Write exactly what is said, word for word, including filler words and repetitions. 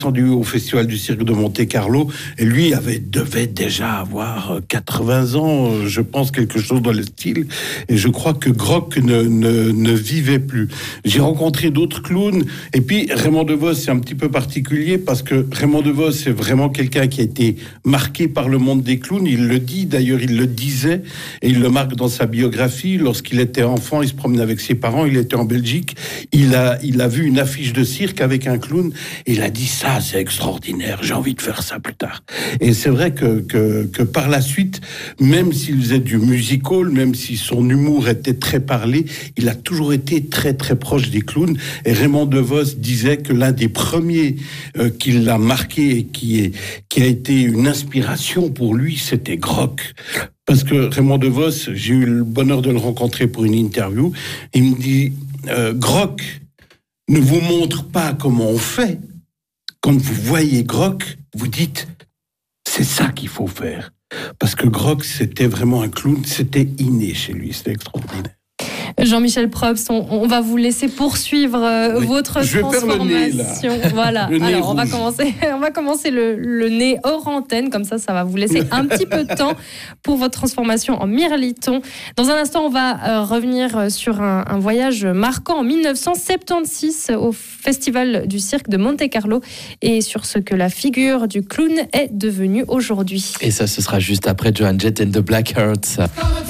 Attendu au Festival du Cirque de Monte-Carlo, et lui avait, devait déjà avoir quatre-vingts ans, je pense, quelque chose dans le style, et je crois que Grock ne, ne, ne vivait plus. J'ai rencontré d'autres clowns, et puis Raymond DeVos, c'est un petit peu particulier, parce que Raymond DeVos, c'est vraiment quelqu'un qui a été marqué par le monde des clowns, il le dit, d'ailleurs il le disait, et il le marque dans sa biographie, lorsqu'il était enfant, il se promenait avec ses parents, il était en Belgique, il a, il a vu une affiche de cirque avec un clown, et il a dit ça, c'est extraordinaire, j'ai envie de faire ça plus tard. Et c'est vrai que, que, que par la suite, même s'il faisait du musical, même si son humour était très parlé, il a toujours été très très proche des clowns. Et Raymond DeVos disait que l'un des premiers euh, qui l'a marqué et qui, est, qui a été une inspiration pour lui, c'était Grock. Parce que Raymond DeVos, j'ai eu le bonheur de le rencontrer pour une interview, il me dit euh, Grock ne vous montre pas comment on fait. Quand vous voyez Grock, vous dites, c'est ça qu'il faut faire. Parce que Grock, c'était vraiment un clown, c'était inné chez lui, c'était extraordinaire. Jean-Michel Probst, on, on va vous laisser poursuivre euh, oui. votre Je vais transformation. Faire le nez, là. Voilà. Le nez Alors on rouge. va commencer, on va commencer le, le nez hors antenne, comme ça, ça va vous laisser un petit peu de temps pour votre transformation en Mirliton. Dans un instant, on va euh, revenir sur un, un voyage marquant en dix-neuf cent soixante-seize au Festival du Cirque de Monte-Carlo et sur ce que la figure du clown est devenue aujourd'hui. Et ça, ce sera juste après Joan Jett and the Blackhearts.